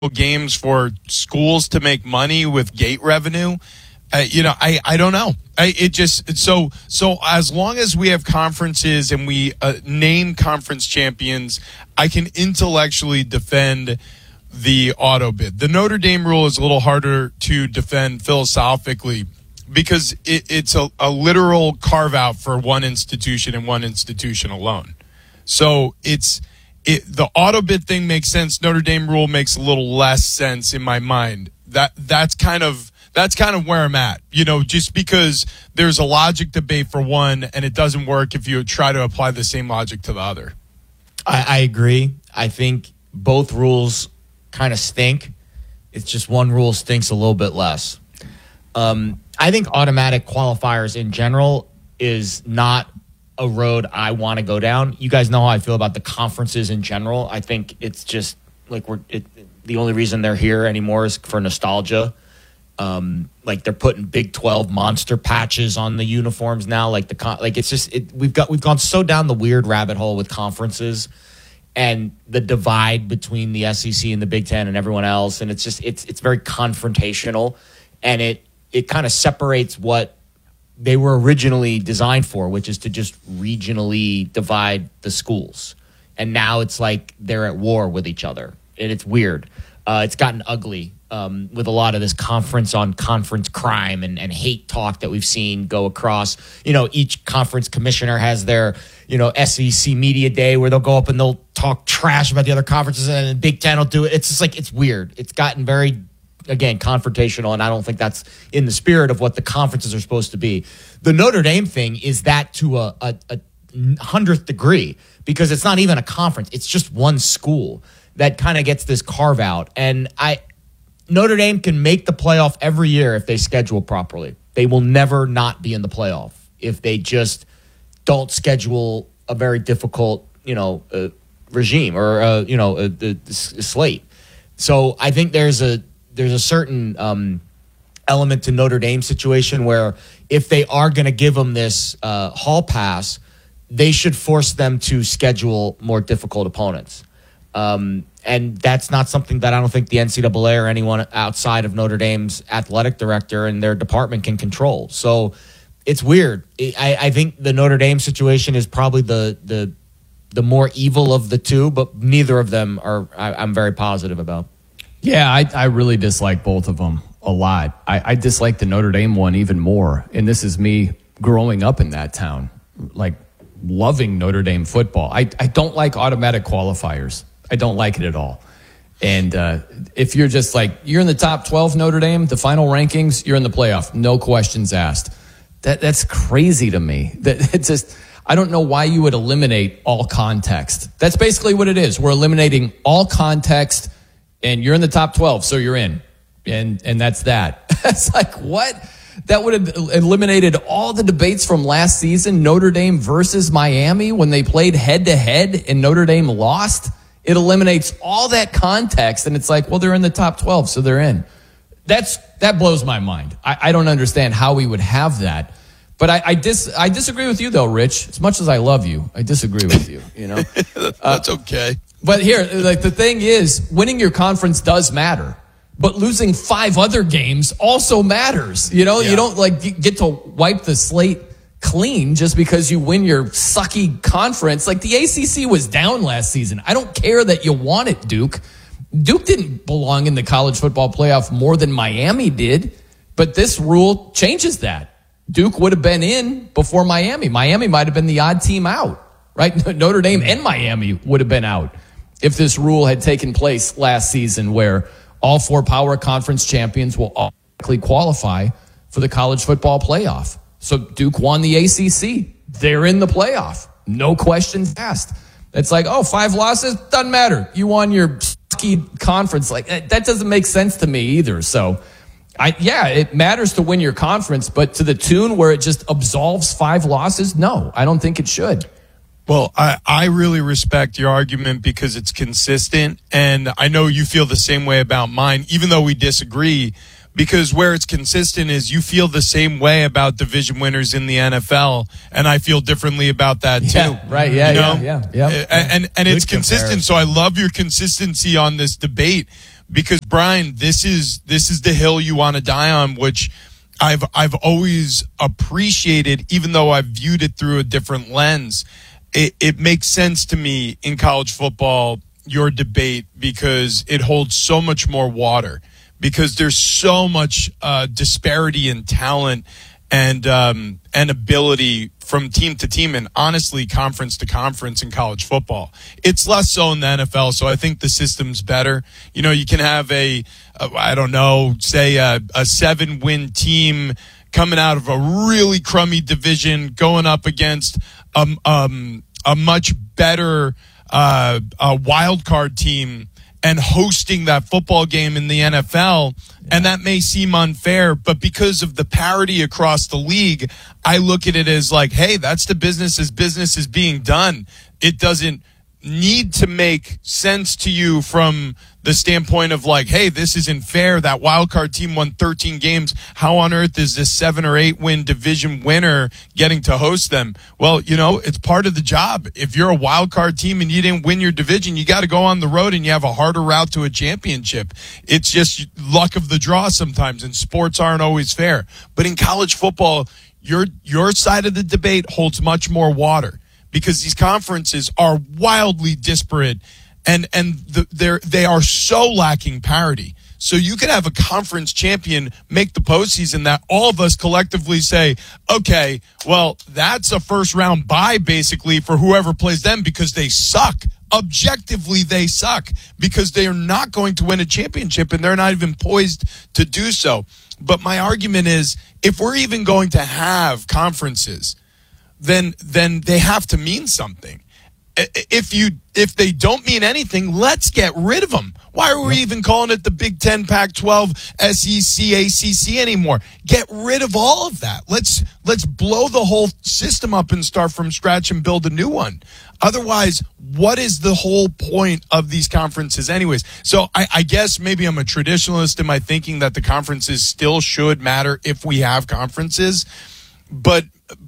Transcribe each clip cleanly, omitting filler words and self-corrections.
games for schools to make money with gate revenue. I don't know. So as long as we have conferences and we name conference champions, I can intellectually defend the auto bid. The Notre Dame rule is a little harder to defend philosophically because it's a literal carve out for one institution and one institution alone. So the auto bid thing makes sense. Notre Dame rule makes a little less sense in my mind. That's kind of where I'm at, just because there's a logic debate for one and it doesn't work if you try to apply the same logic to the other. I agree. I think both rules kind of stink. It's just one rule stinks a little bit less. I think automatic qualifiers in general is not a road I want to go down. You guys know how I feel about the conferences in general. I think it's just like the only reason they're here anymore is for nostalgia. Like they're putting Big 12 monster patches on the uniforms now. We've gone so down the weird rabbit hole with conferences and the divide between the SEC and the Big Ten and everyone else. And it's very confrontational, and it kind of separates what they were originally designed for, which is to just regionally divide the schools. And now it's like they're at war with each other, and it's weird. It's gotten ugly with a lot of this conference on conference crime and hate talk that we've seen go across. Each conference commissioner has their, SEC media day where they'll go up and they'll talk trash about the other conferences, and then Big Ten will do it. It's just like, it's weird. It's gotten very, again, confrontational, and I don't think that's in the spirit of what the conferences are supposed to be. The Notre Dame thing is that to a 100th degree, because it's not even a conference. It's just one school that kind of gets this carve out. And Notre Dame can make the playoff every year if they schedule properly. They will never not be in the playoff if they just don't schedule a very difficult, regime or the slate. So I think there's a certain element to Notre Dame's situation where if they are going to give them this hall pass, they should force them to schedule more difficult opponents. And that's not something that I don't think the NCAA or anyone outside of Notre Dame's athletic director and their department can control. So it's weird. I think the Notre Dame situation is probably the more evil of the two, but neither of them I'm very positive about. Yeah, I really dislike both of them a lot. I dislike the Notre Dame one even more. And this is me growing up in that town, like loving Notre Dame football. I don't like automatic qualifiers. I don't like it at all. And if you're just like, you're in the top 12 Notre Dame, the final rankings, you're in the playoff. No questions asked. That's crazy to me. It's just, I don't know why you would eliminate all context. That's basically what it is. We're eliminating all context, and you're in the top 12, so you're in. And that's that. It's like, what? That would have eliminated all the debates from last season, Notre Dame versus Miami, when they played head-to-head and Notre Dame lost. It eliminates all that context, and it's like, well, they're in the top 12, so they're in. That blows my mind. I don't understand how we would have that. But I disagree with you, though, Rich. As much as I love you, I disagree with you. That's okay. But here, like, the thing is, winning your conference does matter. But losing 5 other games also matters. You don't get to wipe the slate clean just because you win your sucky conference. Like, the ACC was down last season. I don't care that you won it, Duke. Duke didn't belong in the college football playoff more than Miami did, but this rule changes that. Duke would have been in before Miami. Miami might have been the odd team out, right? Notre Dame and Miami would have been out if this rule had taken place last season, where all 4 power conference champions will automatically qualify for the college football playoff. So Duke won the ACC. They're in the playoff. No questions asked. It's like, 5 losses, doesn't matter. You won your sucky conference. Like, that doesn't make sense to me either. So, it matters to win your conference, but to the tune where it just absolves 5 losses, no, I don't think it should. Well, I really respect your argument because it's consistent, and I know you feel the same way about mine, even though we disagree, because where it's consistent is you feel the same way about division winners in the NFL, and I feel differently about that too. Yeah, right, yeah. And it's consistent, so I love your consistency on this debate because Brian, this is the hill you want to die on, which I've always appreciated, even though I've viewed it through a different lens. It makes sense to me in college football, your debate, because it holds so much more water, because there's so much disparity in talent and ability from team to team, and honestly, conference to conference in college football. It's less so in the NFL, so I think the system's better. You know, you can have say a 7-win team coming out of a really crummy division going up against a much better wild card team and hosting that football game in the NFL. And that may seem unfair, but because of the parity across the league, I look at it as like, hey, that's the business as business is being done. It doesn't need to make sense to you from the standpoint of like, hey, this isn't fair. That wild card team won 13 games. How on earth is this 7 or 8 win division winner getting to host them? Well, you know, it's part of the job. If you're a wild card team and you didn't win your division, you got to go on the road and you have a harder route to a championship. It's just luck of the draw sometimes, and sports aren't always fair. But in college football, your side of the debate holds much more water, because these conferences are wildly disparate and they are so lacking parity. So you could have a conference champion make the postseason that all of us collectively say, okay, well, that's a first round bye basically for whoever plays them, because they suck. Objectively, they suck, because they are not going to win a championship and they're not even poised to do so. But my argument is, if we're even going to have conferences, then they have to mean something. If they don't mean anything, let's get rid of them. Why are we even calling it the Big Ten, Pac-12, SEC, ACC anymore? Get rid of all of that. Let's blow the whole system up and start from scratch and build a new one. Otherwise, what is the whole point of these conferences anyways? So I guess maybe I'm a traditionalist in my thinking that the conferences still should matter if we have conferences, but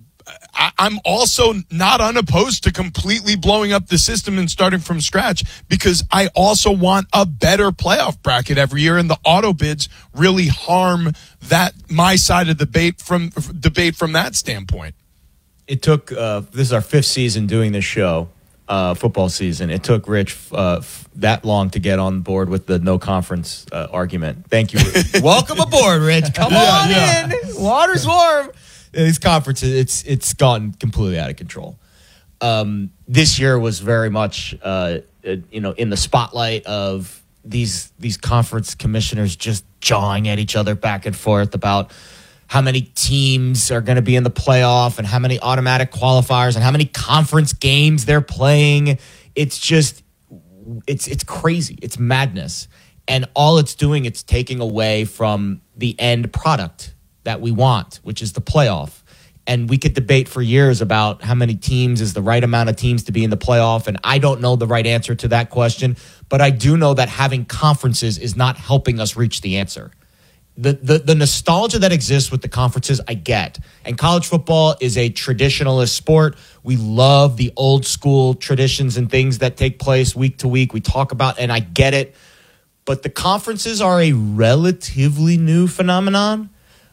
I'm also not unopposed to completely blowing up the system and starting from scratch, because I also want a better playoff bracket every year, and the auto bids really harm my side of the debate from that standpoint. It took this is our 5th season doing this show, football season. It took Rich that long to get on board with the no conference argument. Thank you. Welcome aboard, Rich. Come on in. Water's warm. These conferences, it's gotten completely out of control. This year was very much, in the spotlight of these conference commissioners just jawing at each other back and forth about how many teams are going to be in the playoff and how many automatic qualifiers and how many conference games they're playing. It's just, it's crazy. It's madness. And all it's doing, it's taking away from the end product that we want, which is the playoff. And we could debate for years about how many teams is the right amount of teams to be in the playoff. And I don't know the right answer to that question, but I do know that having conferences is not helping us reach the answer. The nostalgia that exists with the conferences, I get. And college football is a traditionalist sport. We love the old school traditions and things that take place week to week. We talk about, and I get it. But the conferences are a relatively new phenomenon.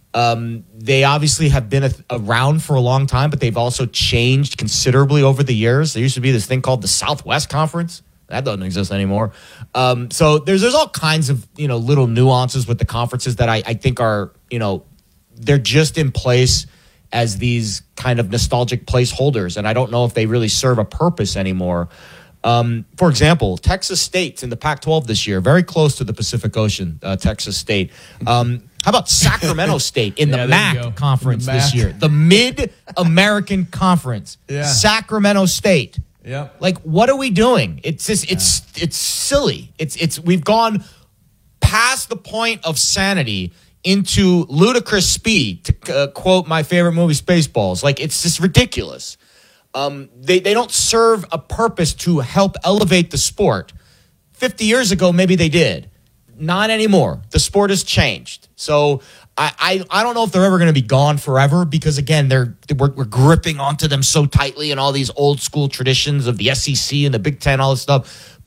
They obviously have been around for a long time, but they've also changed considerably over the years. There used to be this thing called the Southwest Conference. That doesn't exist anymore. So there's all kinds of, little nuances with the conferences that I think are, they're just in place as these kind of nostalgic placeholders. And I don't know if they really serve a purpose anymore. For example, Texas State's in the Pac-12 this year, very close to the Pacific Ocean, Texas State. How about Sacramento State in the MAC conference this year? The Mid-American Conference. Yeah. Sacramento State. Yeah. Like, what are we doing? It's just, it's silly. We've gone past the point of sanity into ludicrous speed, to quote my favorite movie, Spaceballs. Like, it's just ridiculous. They don't serve a purpose to help elevate the sport. 50 years ago, maybe they did. Not anymore. The sport has changed. So I don't know if they're ever going to be gone forever, because, again, we're gripping onto them so tightly and all these old school traditions of the SEC and the Big Ten, all this stuff. But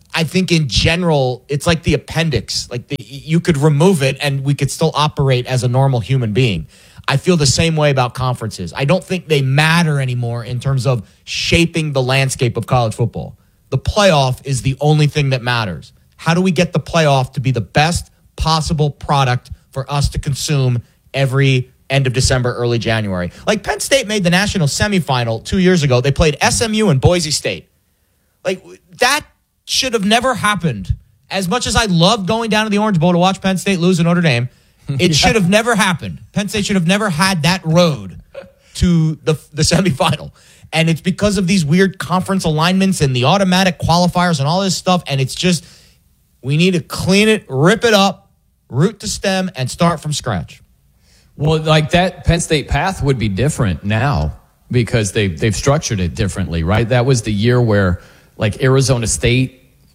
I think in general, it's like the appendix. Like you could remove it and we could still operate as a normal human being. I feel the same way about conferences. I don't think they matter anymore in terms of shaping the landscape of college football. The playoff is the only thing that matters. How do we get the playoff to be the best possible product for us to consume every end of December, early January? Like Penn State made the national semifinal 2 years ago. They played SMU and Boise State. Like that should have never happened. As much as I love going down to the Orange Bowl to watch Penn State lose to Notre Dame, it should have never happened. Penn State should have never had that road to the semifinal. And it's because of these weird conference alignments and the automatic qualifiers and all this stuff. And it's just, we need to clean it, rip it up, root to stem, and start from scratch. Well, like that Penn State path would be different now because they've structured it differently, right? That was the year where like Arizona State,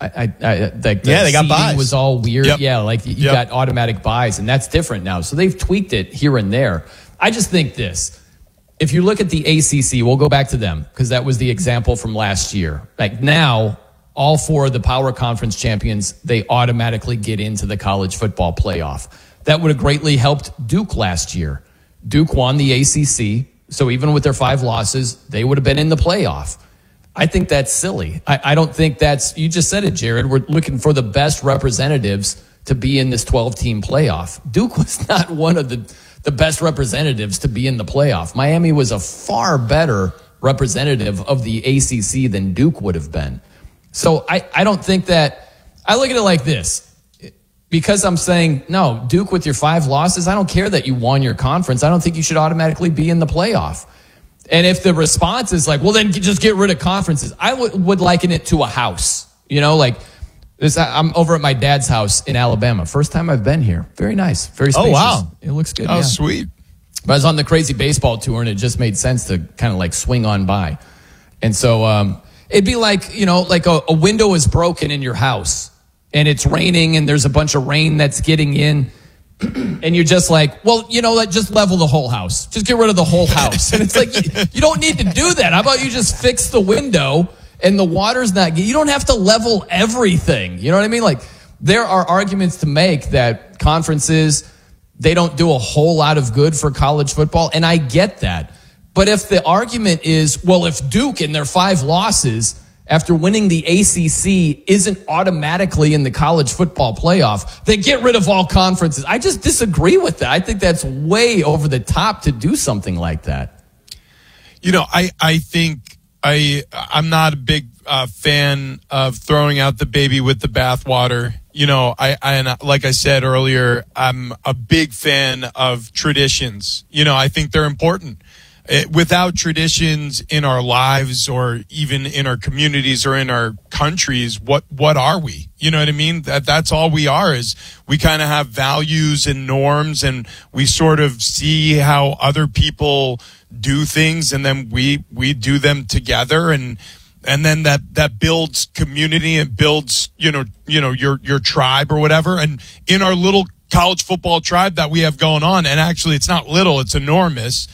they got buys. Was all weird. Yep. Yeah, like you got automatic buys, and that's different now. So they've tweaked it here and there. I just think this. If you look at the ACC, we'll go back to them because that was the example from last year. Like now, all four of the power conference champions, they automatically get into the college football playoff. That would have greatly helped Duke last year. Duke won the ACC, so even with their 5 losses, they would have been in the playoff. I think that's silly. I don't think that's, you just said it, Jared. We're looking for the best representatives to be in this 12-team playoff. Duke was not one of the best representatives to be in the playoff. Miami was a far better representative of the ACC than Duke would have been. So I don't think that, I look at it like this. Because I'm saying, no, Duke with your 5 losses, I don't care that you won your conference. I don't think you should automatically be in the playoff. And if the response is like, well, then just get rid of conferences, I would liken it to a house. You know, like this, I'm over at my dad's house in Alabama. First time I've been here. Very nice. Very spacious. Oh, wow. It looks good. Oh, yeah. sweet. But I was on the crazy baseball tour, and it just made sense to kind of like swing on by. And so it'd be like, you know, like a window is broken in your house, and it's raining, and there's a bunch of rain that's getting in. And you're just like, well, you know, just level the whole house. Just get rid of the whole house. And it's like, you don't need to do that. How about you just fix the window and the water's not, you don't have to level everything. You know what I mean? Like there are arguments to make that conferences, they don't do a whole lot of good for college football. And I get that. But if the argument is, well, if Duke in their 5 losses after winning the ACC isn't automatically in the college football playoff, then get rid of all conferences. I just disagree with that. I think that's way over the top to do something like that. You know, I think I'm not a big fan of throwing out the baby with the bathwater. You know, and like I said earlier, I'm a big fan of traditions. You know, I think they're important. Without traditions in our lives or even in our communities or in our countries, what are we? You know what I mean? That's all we are, is we kind of have values and norms, and we sort of see how other people do things, and then we do them together, and then that builds community and builds, you know, your tribe or whatever. And in our little college football tribe that we have going on, and actually it's not little, it's enormous.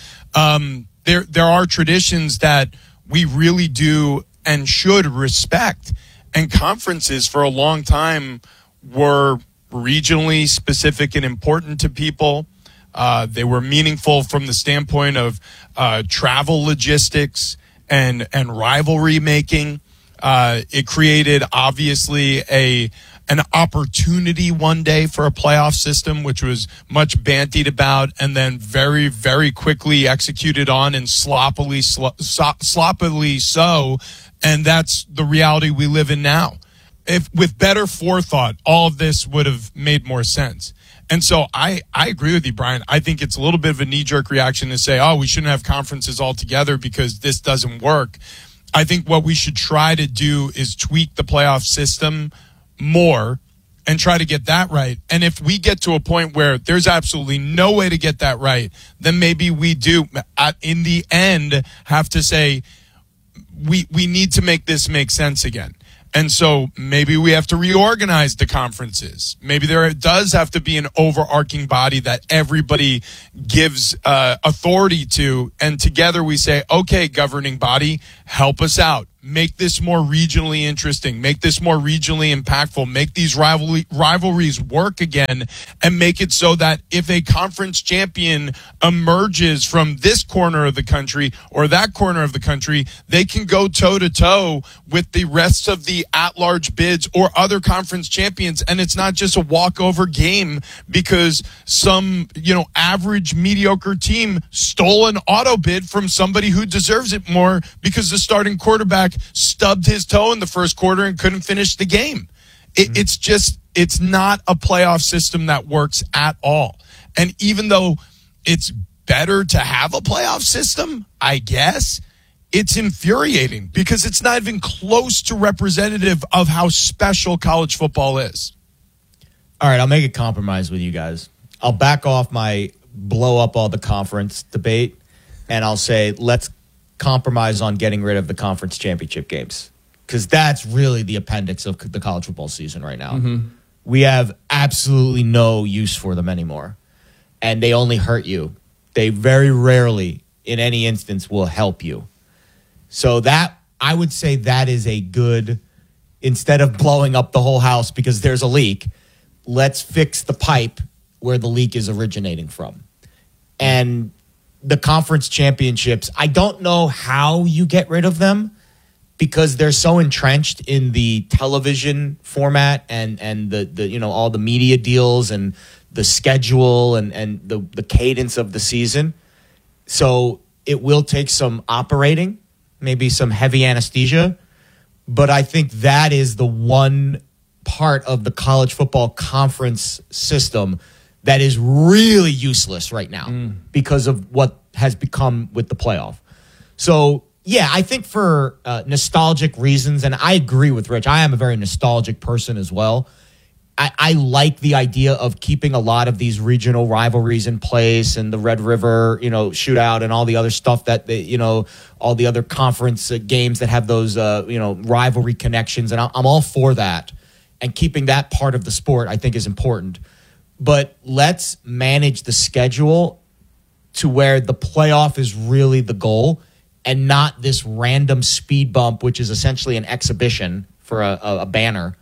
There are traditions that we really do and should respect. And conferences for a long time were regionally specific and important to people. They were meaningful from the standpoint of travel logistics and rivalry making. It created obviously an opportunity one day for a playoff system, which was much bantied about and then very, very quickly executed on and sloppily so. And that's the reality we live in now. If with better forethought, all of this would have made more sense. And so I agree with you, Brian. I think it's a little bit of a knee-jerk reaction to say, oh, we shouldn't have conferences altogether because this doesn't work. I think what we should try to do is tweak the playoff system more and try to get that right. And if we get to a point where there's absolutely no way to get that right, then maybe we do in the end have to say we need to make this make sense again. And so maybe we have to reorganize the conferences. Maybe there does have to be an overarching body that everybody gives authority to. And together we say, okay, governing body, help us out. make this more regionally interesting, make this more regionally impactful, make these rivalries work again, and make it so that if a conference champion emerges from this corner of the country or that corner of the country, they can go toe-to-toe with the rest of the at-large bids or other conference champions. And it's not just a walkover game because some, average mediocre team stole an auto bid from somebody who deserves it more because the starting quarterback stubbed his toe in the first quarter and couldn't finish the game. It's not a playoff system that works at all. And even though it's better to have a playoff system, I guess, it's infuriating because it's not even close to representative of how special college football is. All right, I'll make a compromise with you guys. I'll back off my blow up all the conference debate, and I'll say let's compromise on getting rid of the conference championship games because that's really the appendix of the college football season right now. Mm-hmm. We have absolutely no use for them anymore, and they only hurt you. They very rarely, in any instance, will help you. So that, I would say that is a good, instead of blowing up the whole house because there's a leak, let's fix the pipe where the leak is originating from. And the conference championships, I don't know how you get rid of them because they're so entrenched in the television format and the all the media deals and the schedule and the cadence of the season. So it will take some operating, maybe some heavy anesthesia, but I think that is the one part of the college football conference system that is really useless right now because of what has become with the playoff. So, yeah, I think for nostalgic reasons, and I agree with Rich, I am a very nostalgic person as well. I like the idea of keeping a lot of these regional rivalries in place and the Red River, shootout and all the other stuff that, all the other conference games that have those, rivalry connections. And I'm all for that. And keeping that part of the sport, I think, is important. But let's manage the schedule to where the playoff is really the goal and not this random speed bump, which is essentially an exhibition for a banner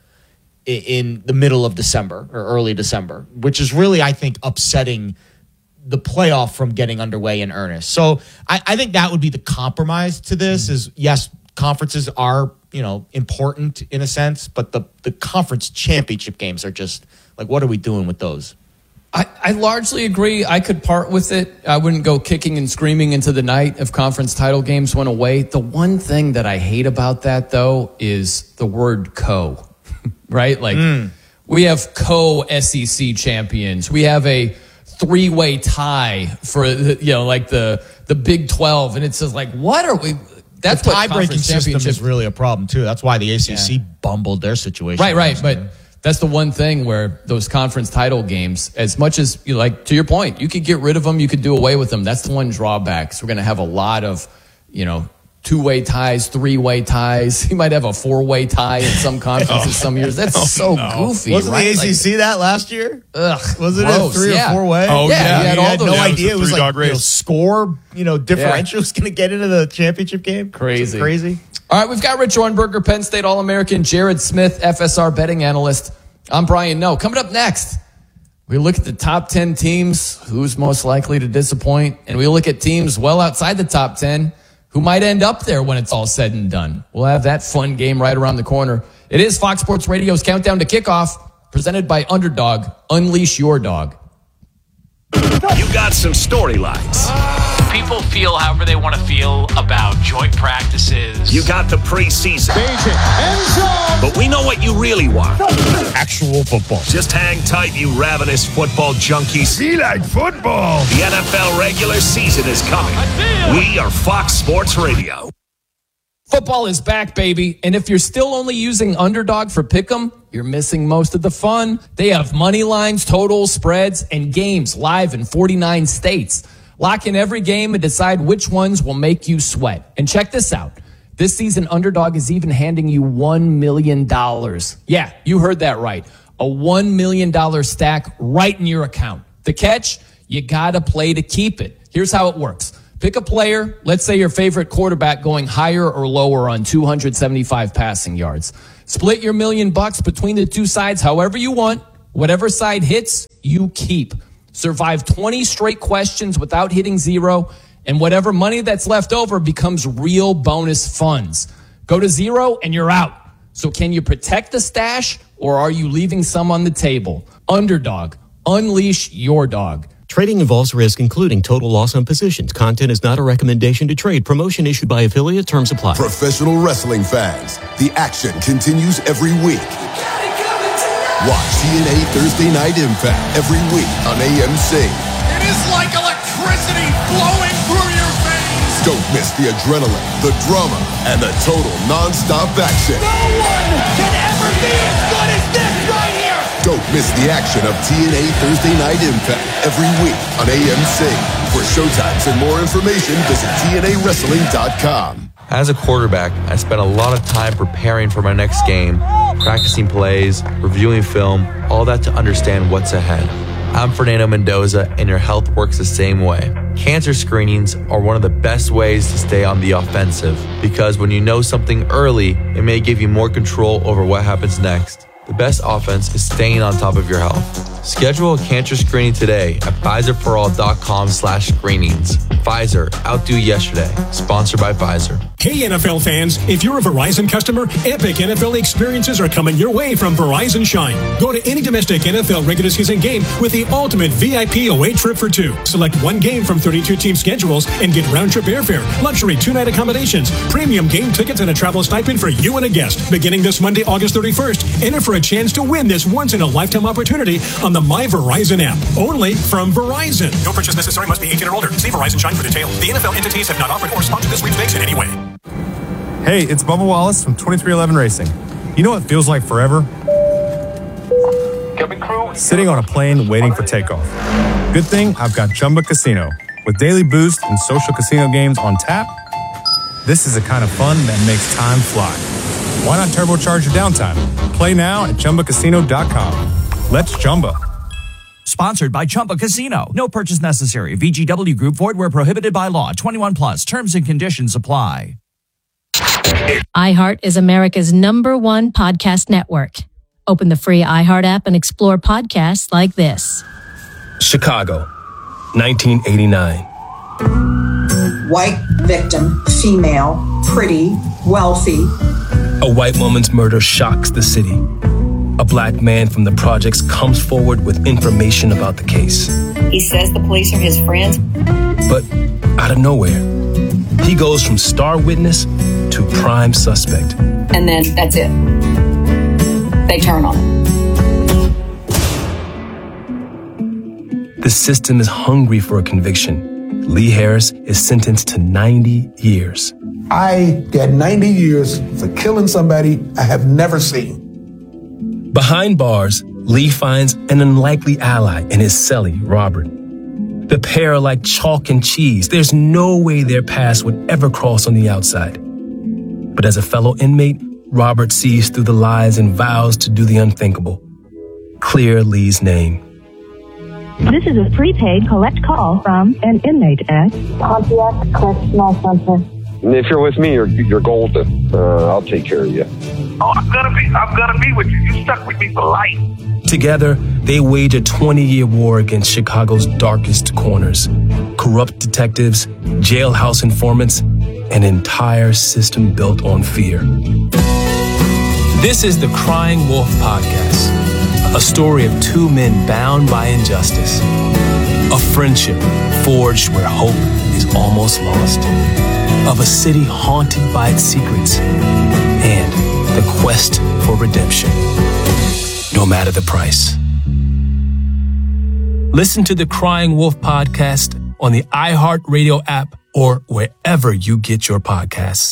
in the middle of December or early December, which is really, I think, upsetting the playoff from getting underway in earnest. So I think that would be the compromise to this is, yes, conferences are, important in a sense, but the conference championship games are just like, what are we doing with those? I largely agree. I could part with it. I wouldn't go kicking and screaming into the night if conference title games went away. The one thing that I hate about that, though, is the word co, right? Like we have co-SEC champions. We have a three-way tie for, the Big 12. And it says, like, what are we... That's the what tie-breaking system is really a problem, too. That's why the ACC bumbled their situation. Right. But that's the one thing where those conference title games, as much as, to your point, you could get rid of them, you could do away with them. That's the one drawback. So we're going to have a lot of, two-way ties, three-way ties. You might have a four-way tie in some conferences some years. That's goofy. Wasn't right? the ACC that last year? Was it a three or four-way? Oh, yeah. You had all those. No idea. It was like race. Score, differential was going to get into the championship game. Crazy. All right, we've got Rich Orenberger, Penn State All-American, Jared Smith, FSR betting analyst. I'm Brian Noe. Coming up next, we look at the top 10 teams, who's most likely to disappoint, and we look at teams well outside the top 10 who might end up there when it's all said and done. We'll have that fun game right around the corner. It is Fox Sports Radio's Countdown to Kickoff, presented by Underdog. Unleash your dog. You got some storylines. People feel however they want to feel about joint practices. You got the preseason. But we know what you really want. Actual football. Just hang tight, you ravenous football junkies. Be like football. The NFL regular season is coming. We are Fox Sports Radio. Football is back, baby. And if you're still only using Underdog for Pick'em, you're missing most of the fun. They have money lines, totals, spreads, and games live in 49 states. Lock in every game and decide which ones will make you sweat. And check this out. This season, Underdog is even handing you $1 million. Yeah, you heard that right. A $1 million stack right in your account. The catch? You gotta play to keep it. Here's how it works. Pick a player, let's say your favorite quarterback going higher or lower on 275 passing yards. Split your $1 million between the two sides however you want. Whatever side hits, you keep. Survive 20 straight questions without hitting zero, and whatever money that's left over becomes real bonus funds. Go to zero and you're out. So can you protect the stash, or are you leaving some on the table? Underdog, unleash your dog. Trading involves risk, including total loss on positions. Content is not a recommendation to trade. Promotion issued by affiliate. Terms apply. Professional wrestling fans, the action continues every week. Watch TNA Thursday Night Impact every week on AMC. It is like electricity flowing through your veins. Don't miss the adrenaline, the drama, and the total non-stop action. No one can ever be as good as this right here. Don't miss the action of TNA Thursday Night Impact every week on AMC. For showtimes and more information, visit TNAWrestling.com. As a quarterback, I spent a lot of time preparing for my next game, practicing plays, reviewing film, all that to understand what's ahead. I'm Fernando Mendoza, and your health works the same way. Cancer screenings are one of the best ways to stay on the offensive, because when you know something early, it may give you more control over what happens next. The best offense is staying on top of your health. Schedule a cancer screening today at Pfizerforall.com/screenings. Pfizer, outdo yesterday. Sponsored by Pfizer. Hey NFL fans, if you're a Verizon customer, epic NFL experiences are coming your way from Verizon Shine. Go to any domestic NFL regular season game with the ultimate VIP away trip for two. Select one game from 32 team schedules and get round-trip airfare, luxury 2-night accommodations, premium game tickets, and a travel stipend for you and a guest. Beginning this Monday, August 31st, enter for a chance to win this once-in-a-lifetime opportunity on the My Verizon app. Only from Verizon. No purchase necessary. Must be 18 or older. See Verizon Shine for details. The NFL entities have not offered or sponsored this sweepstakes in any way. Hey, it's Bubba Wallace from 2311 Racing. You know what feels like forever? Sitting on a plane waiting for takeoff. Good thing I've got Chumba Casino. With daily boost and social casino games on tap, this is the kind of fun that makes time fly. Why not turbocharge your downtime? Play now at ChumbaCasino.com. Let's Chumba. Sponsored by Chumba Casino. No purchase necessary. VGW Group. Void where prohibited by law. 21 plus. Terms and conditions apply. iHeart is America's #1 podcast network. Open the free iHeart app and explore podcasts like this. Chicago, 1989. White victim, female, pretty, wealthy. A white woman's murder shocks the city. A black man from the projects comes forward with information about the case. He says the police are his friends. But out of nowhere, he goes from star witness to prime suspect. And then that's it. They turn on him. The system is hungry for a conviction. Lee Harris is sentenced to 90 years. I got 90 years for killing somebody I have never seen. Behind bars, Lee finds an unlikely ally in his cellie, Robert. The pair are like chalk and cheese. There's no way their paths would ever cross on the outside. But as a fellow inmate, Robert sees through the lies and vows to do the unthinkable. Clear Lee's name. This is a prepaid collect call from an inmate at Pontiac Correctional Center. If you're with me, you're golden. I'll take care of you. Oh, I'm gonna be with you. You stuck with me for life. Together, they wage a 20-year war against Chicago's darkest corners. Corrupt detectives, jailhouse informants, an entire system built on fear. This is the Crying Wolf Podcast, a story of two men bound by injustice, a friendship forged where hope is almost lost, of a city haunted by its secrets, and the quest for redemption, no matter the price. Listen to the Crying Wolf Podcast on the iHeartRadio app or wherever you get your podcasts.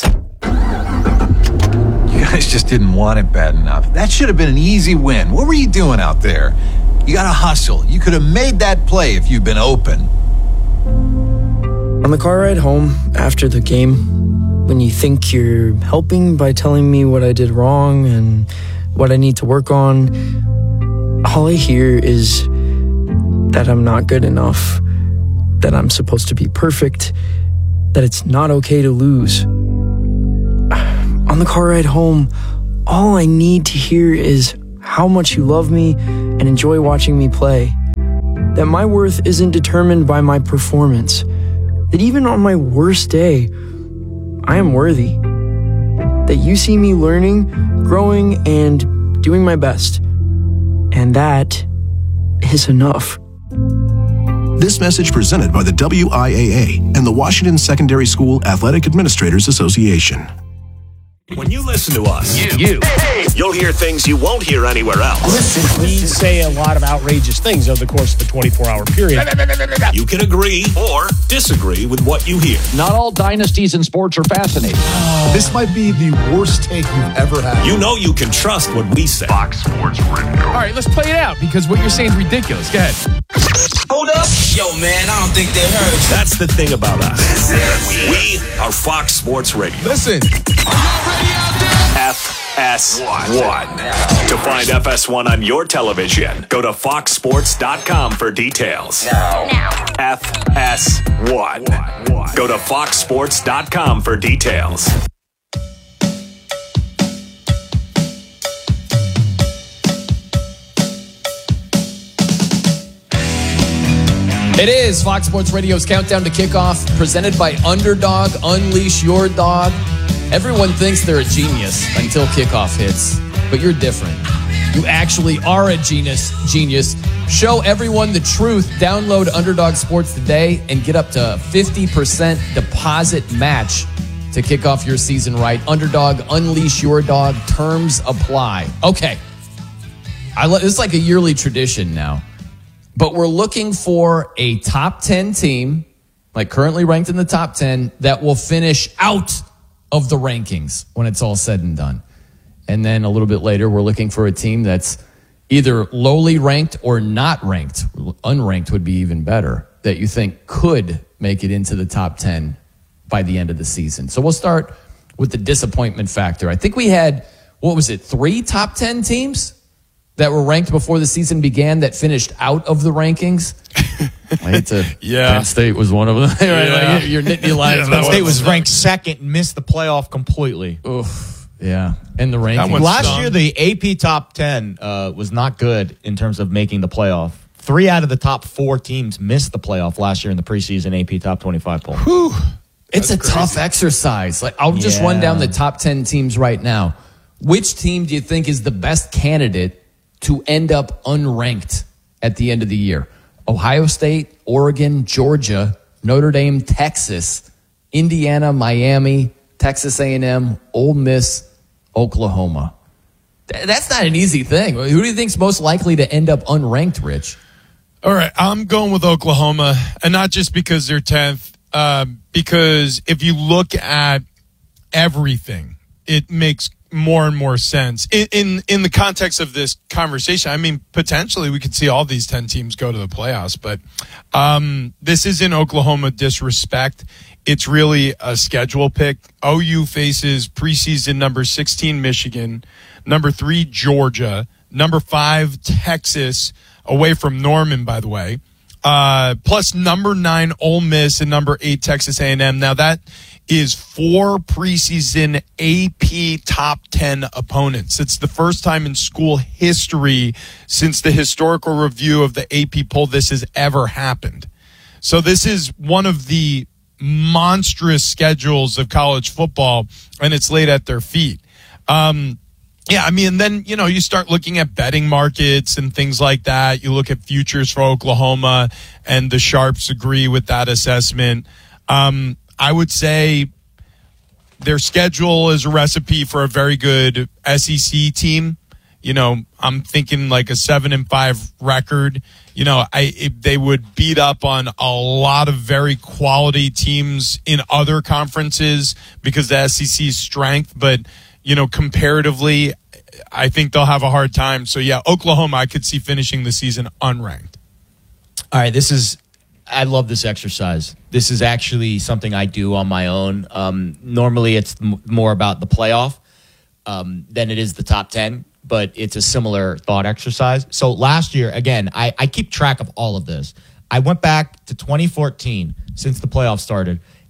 You guys just didn't want it bad enough. That should have been an easy win. What were you doing out there? You got to hustle. You could have made that play if you'd been open. On the car ride home after the game, when you think you're helping by telling me what I did wrong and what I need to work on, all I hear is that I'm not good enough, that I'm supposed to be perfect, that it's not okay to lose. On the car ride home, all I need to hear is how much you love me and enjoy watching me play. That my worth isn't determined by my performance. That even on my worst day, I am worthy. That you see me learning, growing, and doing my best. And that is enough. This message presented by the WIAA and the Washington Secondary School Athletic Administrators Association. When you listen to us, you'll hear things you won't hear anywhere else. We say a lot of outrageous things over the course of a 24-hour period. You can agree or disagree with what you hear. Not all dynasties in sports are fascinating. This might be the worst take you've ever had. You know you can trust what we say. Fox Sports Radio. All right, let's play it out because what you're saying is ridiculous. Go ahead. Hold up. Yo, man, I don't think they heard. That's the thing about us. We are Fox Sports Radio. Listen. FS1. To find FS1 on your television, go to foxsports.com for details. Now. FS1. Go to foxsports.com for details. It is Fox Sports Radio's Countdown to Kickoff, presented by Underdog. Unleash your dog. Everyone thinks they're a genius until kickoff hits, but you're different. You actually are a genius. Show everyone the truth. Download Underdog Sports today and get up to 50% deposit match to kick off your season right. Underdog, unleash your dog. Terms apply. Okay. This is like a yearly tradition now. But we're looking for a top 10 team, like currently ranked in the top 10, that will finish out of the rankings when it's all said and done. And then a little bit later, we're looking for a team that's either lowly ranked or not ranked. Unranked would be even better, that you think could make it into the top 10 by the end of the season. So we'll start with the disappointment factor. I think we had, 3 top 10 teams that were ranked before the season began that finished out of the rankings. I hate to. Yeah. Penn State was one of them. Right? Like, your Nittany Lions. Penn State was ranked second, missed the playoff completely. Oof. Yeah. And the rankings. Last year, the AP top 10 was not good in terms of making the playoff. 3 out of the top 4 teams missed the playoff last year in the preseason AP top 25 poll. Whew. It's a tough exercise. Like, I'll just run down the top 10 teams right now. Which team do you think is the best candidate to end up unranked at the end of the year? Ohio State, Oregon, Georgia, Notre Dame, Texas, Indiana, Miami, Texas A&M, Ole Miss, Oklahoma. That's not an easy thing. Who do you think's most likely to end up unranked, Rich? All right, I'm going with Oklahoma, and not just because they're 10th, because if you look at everything, it makes more and more sense in the context of this conversation. I mean, potentially we could see all these 10 teams go to the playoffs, but this isn't Oklahoma disrespect. It's really a schedule pick. OU faces preseason number 16 Michigan, number 3 Georgia, number 5 Texas, away from Norman, by the way, plus number 9 Ole Miss and number 8 Texas A&M. Now that is 4 preseason AP top 10 opponents. It's the first time in school history since the historical review of the AP poll this has ever happened. So this is one of the monstrous schedules of college football, and it's laid at their feet. Yeah, I mean, and then, you start looking at betting markets and things like that. You look at futures for Oklahoma, and the sharps agree with that assessment. I would say their schedule is a recipe for a very good SEC team. I'm thinking like a 7-5 record. They would beat up on a lot of very quality teams in other conferences because the SEC's strength, but comparatively, I think they'll have a hard time. So yeah, Oklahoma, I could see finishing the season unranked. All right, I love this exercise. This is actually something I do on my own. Normally, it's more about the playoff than it is the top 10, but it's a similar thought exercise. So last year, again, I keep track of all of this. I went back to 2014 since the playoff started,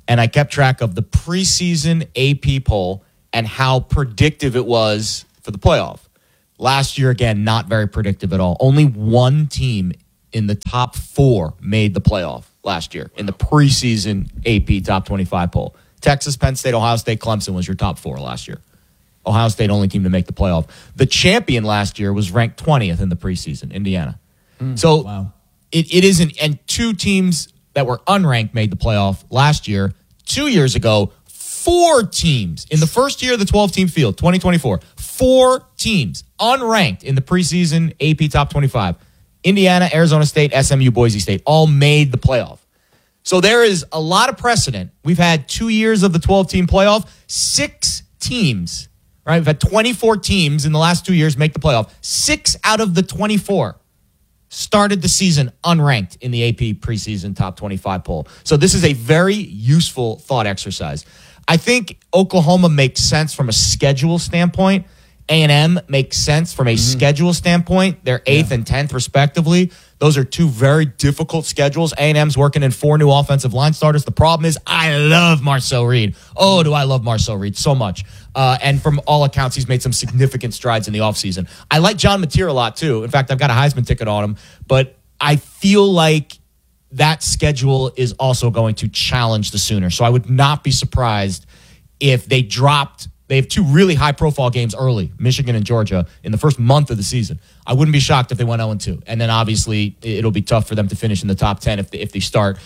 and I kept track of the preseason AP poll and how predictive it was for the playoff. Last year, again, not very predictive at all. Only one team in the top 4 made the playoff last year in the preseason AP top 25 poll. Texas, Penn State, Ohio State, Clemson was your top 4 last year. Ohio State, only team to make the playoff. The champion last year was ranked 20th in the preseason, Indiana. So it isn't, and 2 teams that were unranked made the playoff last year. 2 years ago, 4 teams in the first year of the 12-team field, 2024, 4 teams unranked in the preseason AP top 25. Indiana, Arizona State, SMU, Boise State all made the playoff. So there is a lot of precedent. We've had 2 years of the 12-team playoff, 6 teams, right? We've had 24 teams in the last 2 years make the playoff. 6 out of the 24 started the season unranked in the AP preseason top 25 poll. So this is a very useful thought exercise. I think Oklahoma makes sense from a schedule standpoint. A&M makes sense from a schedule standpoint. They're 8th and 10th, respectively. Those are 2 very difficult schedules. A&M's working in 4 new offensive line starters. The problem is I love Marcel Reed. Oh, do I love Marcel Reed so much. And from all accounts, he's made some significant strides in the offseason. I like John Mateer a lot, too. In fact, I've got a Heisman ticket on him. But I feel like that schedule is also going to challenge the Sooners. So I would not be surprised if they dropped. They have 2 really high-profile games early, Michigan and Georgia, in the first month of the season. I wouldn't be shocked if they went 0-2. And then, obviously, it'll be tough for them to finish in the top 10 if they start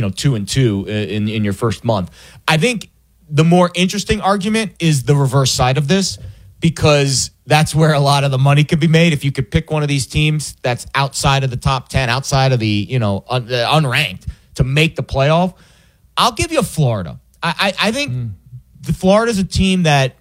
2-2 in your first month. I think the more interesting argument is the reverse side of this, because that's where a lot of the money could be made. If you could pick one of these teams that's outside of the top 10, outside of the unranked, to make the playoff, I'll give you Florida. I think Florida's a team that,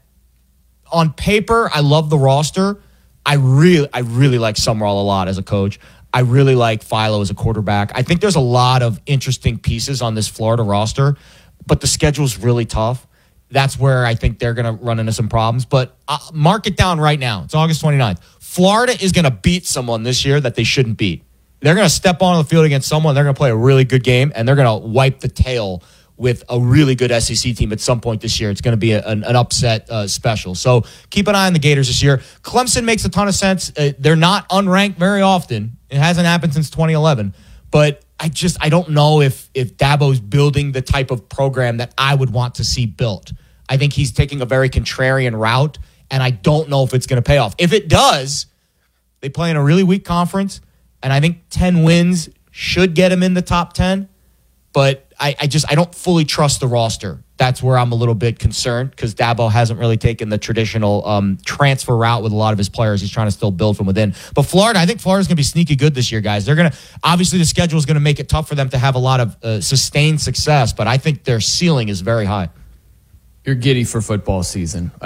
on paper, I love the roster. I really like Summerall a lot as a coach. I really like Philo as a quarterback. I think there's a lot of interesting pieces on this Florida roster, but the schedule's really tough. That's where I think they're going to run into some problems. But mark it down right now. It's August 29th. Florida is going to beat someone this year that they shouldn't beat. They're going to step on the field against someone. They're going to play a really good game, and they're going to wipe the tail with a really good SEC team at some point this year. It's going to be an upset special. So keep an eye on the Gators this year. Clemson makes a ton of sense. They're not unranked very often. It hasn't happened since 2011. But I don't know if Dabo's building the type of program that I would want to see built. I think he's taking a very contrarian route, and I don't know if it's going to pay off. If it does, they play in a really weak conference, and I think 10 wins should get him in the top 10. But I don't fully trust the roster. That's where I'm a little bit concerned, because Dabo hasn't really taken the traditional transfer route with a lot of his players. He's trying to still build from within. But Florida, I think Florida's going to be sneaky good this year, guys. They're going to, obviously the schedule is going to make it tough for them to have a lot of sustained success, but I think their ceiling is very high. You're giddy for football season. Yeah.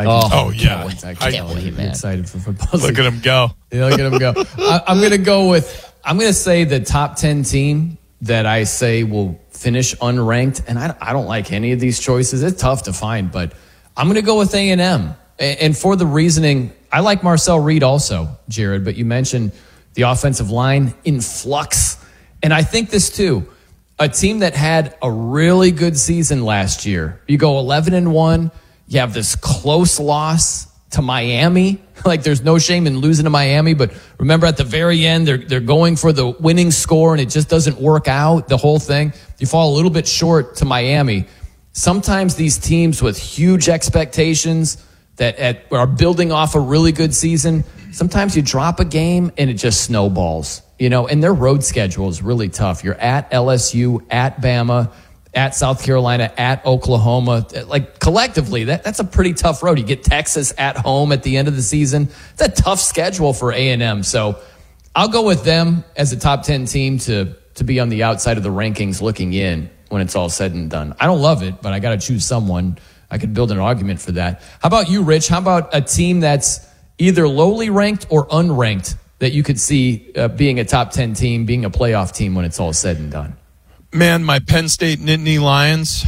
I can't wait, man. Excited for football season. Look at him go. Yeah, look at him go. I'm going to say the top 10 team that I say will finish unranked, and I don't like any of these choices. It's tough to find, but I'm going to go with A&M. And for the reasoning, I like Marcel Reed also, Jared, but you mentioned the offensive line in flux. And I think this too, a team that had a really good season last year. You go 11-1, you have this close loss to Miami. Like, there's no shame in losing to Miami, but remember at the very end, they're going for the winning score and it just doesn't work out, the whole thing. You fall a little bit short to Miami. Sometimes these teams with huge expectations that are building off a really good season, sometimes you drop a game and it just snowballs, and their road schedule is really tough. You're at LSU, at Bama, at South Carolina, at Oklahoma. Like, collectively, that's a pretty tough road. You get Texas at home at the end of the season. It's a tough schedule for A&M. So I'll go with them as a top 10 team to be on the outside of the rankings looking in when it's all said and done. I don't love it, but I got to choose someone. I could build an argument for that. How about you, Rich? How about a team that's either lowly ranked or unranked that you could see being a top 10 team, being a playoff team when it's all said and done? Man, my Penn State Nittany Lions.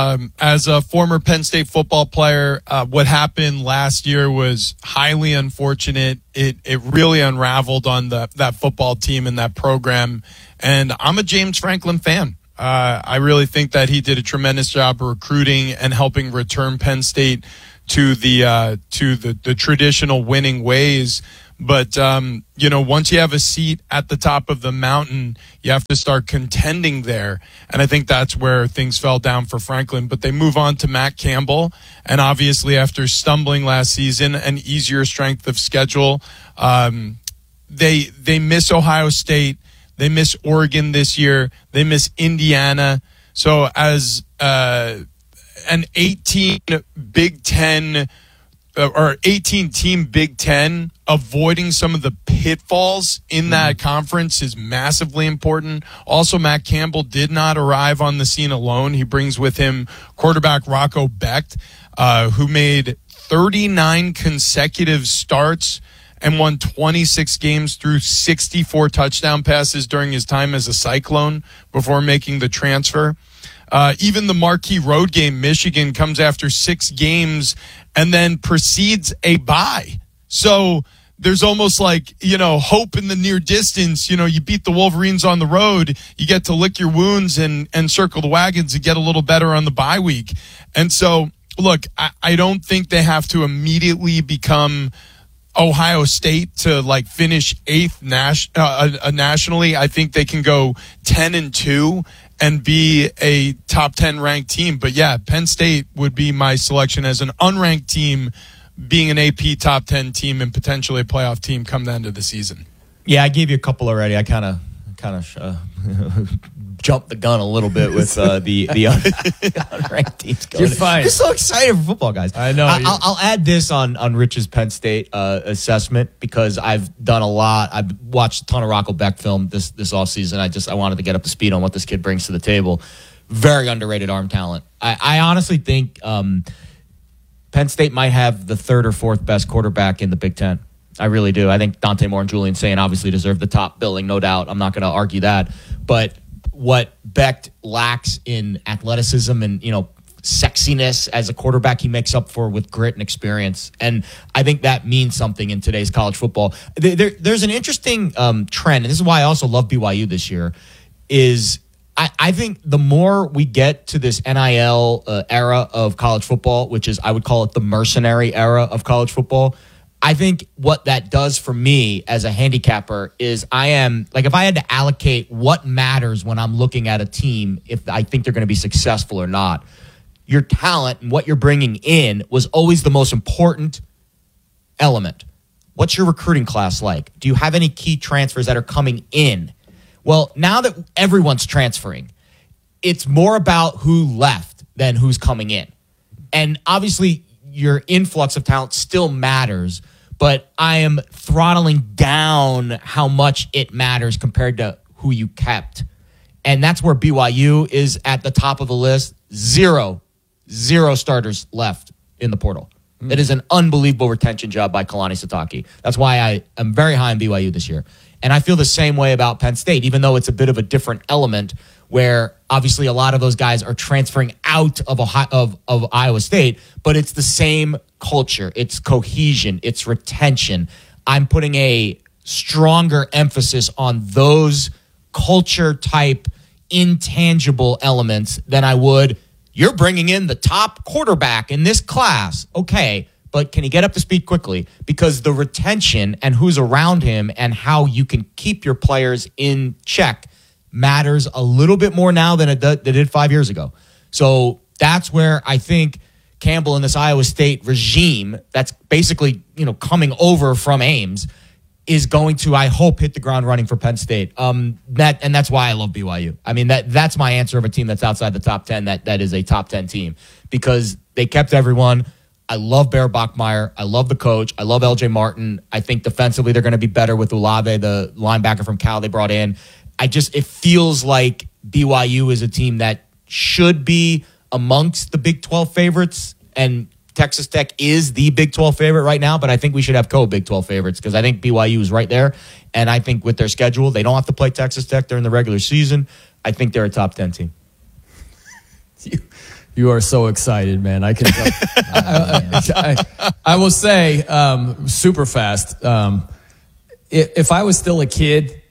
As a former Penn State football player, what happened last year was highly unfortunate. It really unraveled on that football team and that program. And I'm a James Franklin fan. I really think that he did a tremendous job of recruiting and helping return Penn State to the traditional winning ways. But, once you have a seat at the top of the mountain, you have to start contending there. And I think that's where things fell down for Franklin. But they move on to Matt Campbell. And obviously, after stumbling last season, an easier strength of schedule, they miss Ohio State. They miss Oregon this year. They miss Indiana. So as an 18 Big Ten or 18-team Big Ten, avoiding some of the pitfalls in that conference is massively important. Also, Matt Campbell did not arrive on the scene alone. He brings with him quarterback Rocco Becht, who made 39 consecutive starts and won 26 games through 64 touchdown passes during his time as a Cyclone before making the transfer. Even the marquee road game, Michigan, comes after 6 games and then precedes a bye. So there's almost like, hope in the near distance. You beat the Wolverines on the road, you get to lick your wounds and circle the wagons and get a little better on the bye week. And so, look, I don't think they have to immediately become Ohio State to finish 8th nationally. I think they can go 10-2 and be a top 10 ranked team. But yeah, Penn State would be my selection as an unranked team, being an AP top 10 team and potentially a playoff team come the end of the season. Yeah, I gave you a couple already. I kind of jumped the gun a little bit with the unranked teams going. You're fine. I'm so excited for football, guys. I know. I'll add this on Rich's Penn State assessment because I've done a lot. I've watched a ton of Rocco Becht film this offseason. I wanted to get up to speed on what this kid brings to the table. Very underrated arm talent. I honestly think Penn State might have the 3rd or 4th best quarterback in the Big Ten. I really do. I think Dante Moore and Julian Saint obviously deserve the top billing, no doubt. I'm not going to argue that. But what Becht lacks in athleticism and, sexiness as a quarterback, he makes up for with grit and experience. And I think that means something in today's college football. There's an interesting trend, and this is why I also love BYU this year, is I think the more we get to this NIL era of college football, which is, I would call it the mercenary era of college football, I think what that does for me as a handicapper is if I had to allocate what matters when I'm looking at a team, if I think they're going to be successful or not, your talent and what you're bringing in was always the most important element. What's your recruiting class like? Do you have any key transfers that are coming in? Well, now that everyone's transferring, it's more about who left than who's coming in. And obviously, your influx of talent still matters, but I am throttling down how much it matters compared to who you kept. And that's where BYU is at the top of the list. Zero starters left in the portal. It is an unbelievable retention job by Kalani Sitake. That's why I am very high on BYU this year. And I feel the same way about Penn State, even though it's a bit of a different element where obviously a lot of those guys are transferring out of Iowa State, but it's the same culture. It's cohesion. It's retention. I'm putting a stronger emphasis on those culture type intangible elements than I would. You're bringing in the top quarterback in this class. Okay, but can he get up to speed quickly? Because the retention and who's around him and how you can keep your players in check matters a little bit more now than it did 5 years ago. So that's where I think Campbell and this Iowa State regime that's basically, coming over from Ames is going to, I hope, hit the ground running for Penn State. That's why I love BYU. I mean, that's my answer of a team that's outside the top 10 that is a top 10 team because they kept everyone. I love Bear Bachmeier. I love the coach. I love LJ Martin. I think defensively they're going to be better with Olave, the linebacker from Cal they brought in. It feels like BYU is a team that should be amongst the Big 12 favorites, and Texas Tech is the Big 12 favorite right now, but I think we should have co-Big 12 favorites because I think BYU is right there, and I think with their schedule, they don't have to play Texas Tech during the regular season. I think they're a top 10 team. You are so excited, man. I can tell. I will say super fast, if I was still a kid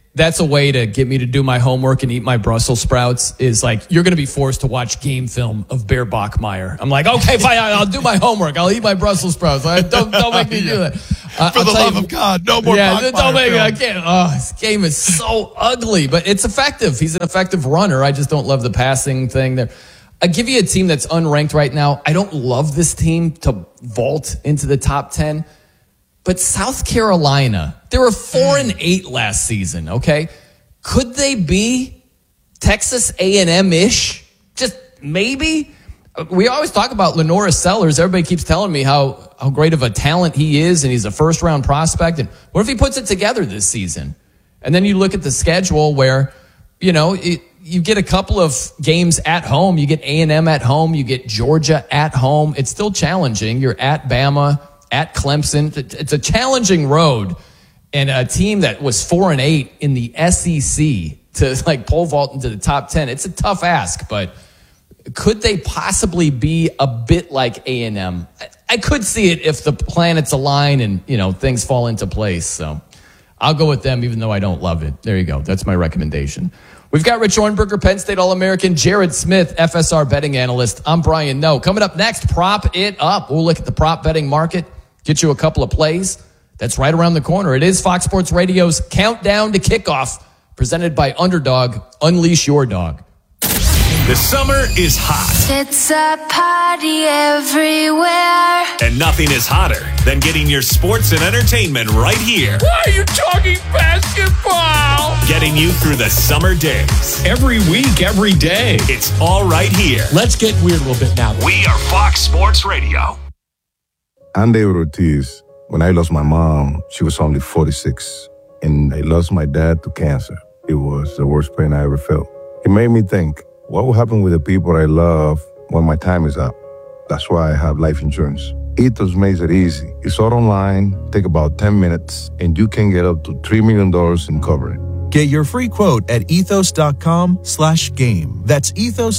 that's a way to get me to do my homework and eat my Brussels sprouts is like, you're going to be forced to watch game film of Bear Bachmeier. I'm like, okay, fine, I'll do my homework. I'll eat my Brussels sprouts. Don't make me do that. For the love of God, no more Bachmeier don't make me. film. I can't. Oh, this game is so ugly, but it's effective. He's an effective runner. I just don't love the passing thing there. I give you a team that's unranked right now. I don't love this team to vault into the top 10. But South Carolina, they were 4-8 last season, okay? Could they be Texas A&M-ish? Just maybe? We always talk about Lenora Sellers. Everybody keeps telling me how great of a talent he is, and he's a first-round prospect. And what if he puts it together this season? And then you look at the schedule where, you know, you get a couple of games at home. You get A&M at home. You get Georgia at home. It's still challenging. You're at Bama, at Clemson. It's a challenging road, and a team that was 4-8 in the SEC to like pole vault into the top 10. It's a tough ask, but could they possibly be a bit like A&M? I could see it if the planets align and, you know, things fall into place. So I'll go with them, even though I don't love it. There you go. That's my recommendation. We've got Rich Ornberger, Penn State All-American, Jared Smith, FSR betting analyst. I'm Brian Noe. Coming up next, Prop It Up. We'll look at the prop betting market, get you a couple of plays. That's right around the corner. It is Fox Sports Radio's Countdown to Kickoff, presented by Underdog. Unleash your dog. The summer is hot. It's a party everywhere. And nothing is hotter than getting your sports and entertainment right here. Why are you talking basketball? Getting you through the summer days. Every week, every day. It's all right here. Let's get weird a little bit now. We are Fox Sports Radio. I'm David Ortiz. When I lost my mom, she was only 46. And I lost my dad to cancer. It was the worst pain I ever felt. It made me think, what will happen with the people I love when my time is up? That's why I have life insurance. Ethos makes it easy. It's all online, take about 10 minutes, and you can get up to $3 million in coverage. Get your free quote at ethos.com/game. That's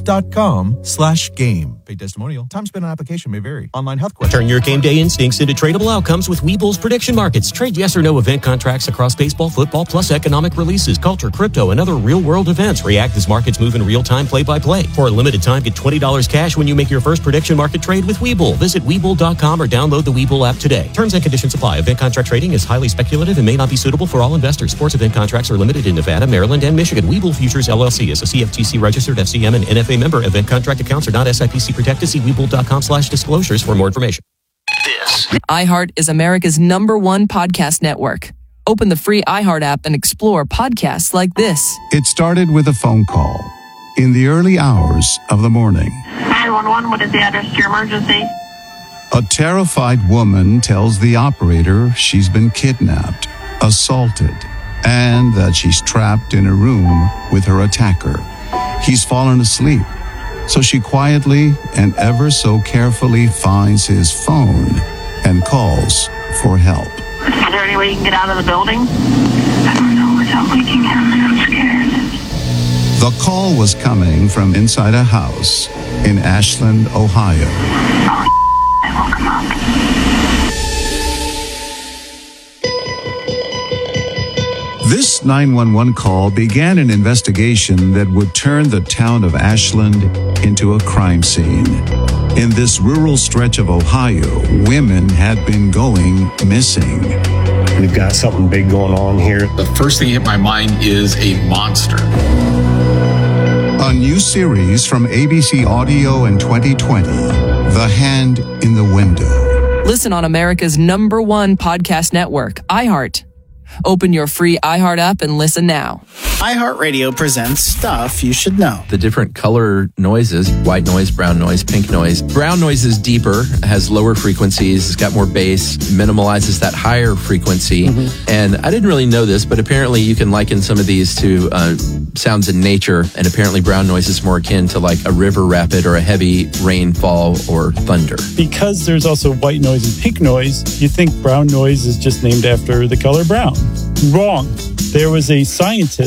ethos.com/game. Paid testimonial. Time spent on application may vary. Online health questions. Turn your game day instincts into tradable outcomes with Webull's prediction markets. Trade yes or no event contracts across baseball, football, plus economic releases, culture, crypto, and other real-world events. React as markets move in real time, play-by-play. For a limited time, get $20 cash when you make your first prediction market trade with Webull. Visit Webull.com or download the Webull app today. Terms and conditions apply. Event contract trading is highly speculative and may not be suitable for all investors. Sports event contracts are limited in Nevada, Maryland, and Michigan. Webull Futures LLC is a CFTC registered FCM and NFA member. Event contract accounts are not SIPC protected. See Webull.com/disclosures for more information. iHeart is America's #1 podcast network. Open the free iHeart app and explore podcasts like this. It started with a phone call in the early hours of the morning. 911, what is the address to your emergency? A terrified woman tells the operator she's been kidnapped, assaulted, and that she's trapped in a room with her attacker. He's fallen asleep, so she quietly and ever so carefully finds his phone and calls for help. Is there any way you can get out of the building? I don't know without waking him. I'm scared. The call was coming from inside a house in Ashland, Ohio. I woke him up. This 911 call began an investigation that would turn the town of Ashland into a crime scene. In this rural stretch of Ohio, women had been going missing. We've got something big going on here. The first thing hit my mind is a monster. A new series from ABC Audio in 2020, The Hand in the Window. Listen on America's #1 podcast network, iHeart. Open your free iHeart app and listen now. iHeartRadio presents Stuff You Should Know. The different color noises, white noise, brown noise, pink noise. Brown noise is deeper, has lower frequencies, it's got more bass, minimalizes that higher frequency. And I didn't really know this, but apparently you can liken some of these to sounds in nature, and apparently brown noise is more akin to like a river rapid or a heavy rainfall or thunder. Because there's also white noise and pink noise, you think brown noise is just named after the color brown. Wrong. There was a scientist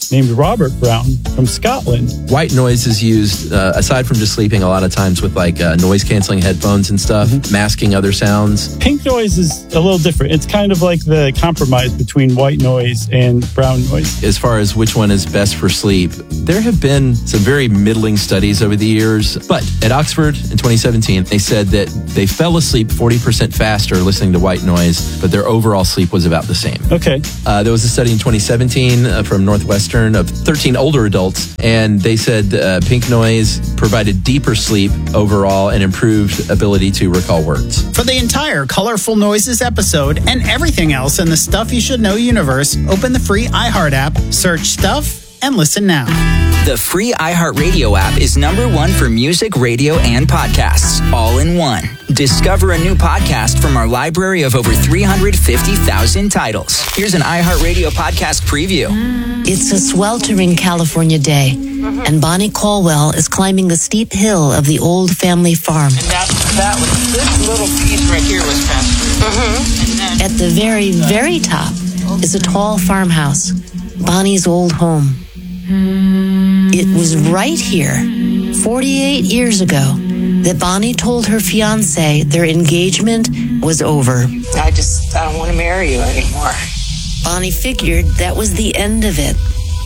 named Robert Brown from Scotland. White noise is used, aside from just sleeping, a lot of times with like noise-canceling headphones and stuff, masking other sounds. Pink noise is a little different. It's kind of like the compromise between white noise and brown noise. As far as which one is best for sleep, there have been some very middling studies over the years, but at Oxford in 2017, they said that they fell asleep 40% faster listening to white noise, but their overall sleep was about the same. Okay. There was a study in 2017 from Northwestern of 13 older adults, and they said pink noise provided deeper sleep overall and improved ability to recall words. For the entire Colorful Noises episode and everything else in the Stuff You Should Know universe, open the free iHeart app, search Stuff, and listen now. The free iHeartRadio app is #1 for music, radio, and podcasts, all in one. Discover a new podcast from our library of over 350,000 titles. Here's an iHeartRadio podcast preview. It's a sweltering California day, and Bonnie Caldwell is climbing the steep hill of the old family farm. And that was this little piece right here was fenced. At the very, very top is a tall farmhouse, Bonnie's old home. It was right here, 48 years ago, that Bonnie told her fiancé their engagement was over. I don't want to marry you anymore. Bonnie figured that was the end of it.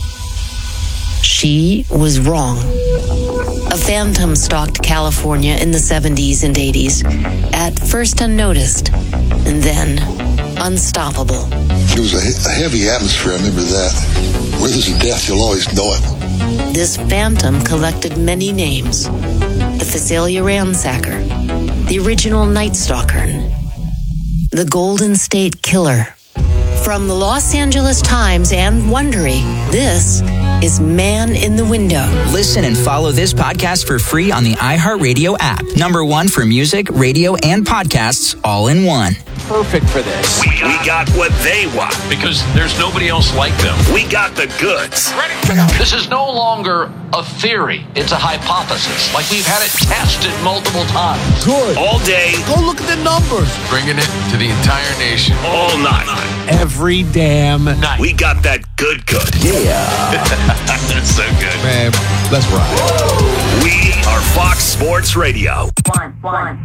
She was wrong. A phantom stalked California in the 70s and 80s, at first unnoticed, and then unstoppable. It was a heavy atmosphere, I remember that. Where there's a death, you'll always know it. This phantom collected many names. The Phasalia Ransacker, the original Night Stalker, the Golden State Killer. From the Los Angeles Times and Wondery, this is Man in the Window. Listen and follow this podcast for free on the iHeartRadio app. #1 for music, radio, and podcasts, all in one. Perfect for this. We got what they want. Because there's nobody else like them. We got the goods. Ready? This is no longer a theory. It's a hypothesis. Like we've had it tested multiple times. Good. All day. Go look at the numbers. Bringing it to the entire nation. All night. Every damn night. We got that good. Yeah. That's so good. Man, let's ride. We are Fox Sports Radio. One.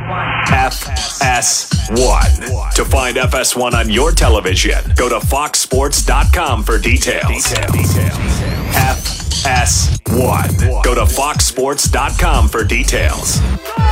FS1. To find FS1 on your television, go to foxsports.com for details. FS1. Go to foxsports.com for details.